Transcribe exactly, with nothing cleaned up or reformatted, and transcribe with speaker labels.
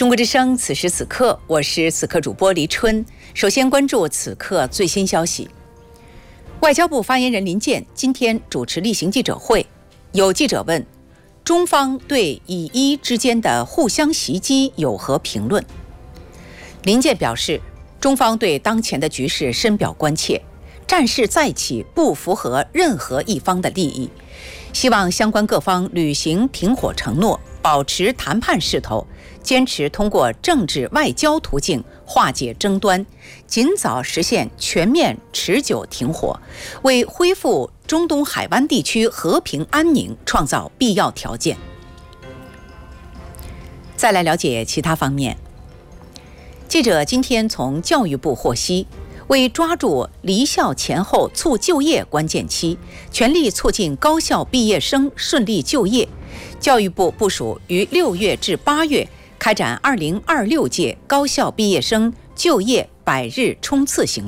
Speaker 1: 中国之声，此时此刻，我是此刻主播黎春。首先关注此刻最新消息。外交部发言人林健今天主持例行记者会，有记者问，中方对以伊之间的互相袭击有何评论？林健表示，中方对当前的局势深表关切，战事再起不符合任何一方的利益，希望相关各方履行停火承诺，保持谈判势头，坚持通过政治外交途径化解争端，尽早实现全面持久停火，为恢复中东海湾地区和平安宁创造必要条件。再来了解其他方面。记者今天从教育部获悉，为抓住离校前后促就业关键期，全力促进高校毕业生顺利就业，教育部部署于六月至八月开展二零二六届高校毕业生就业百日冲刺行动。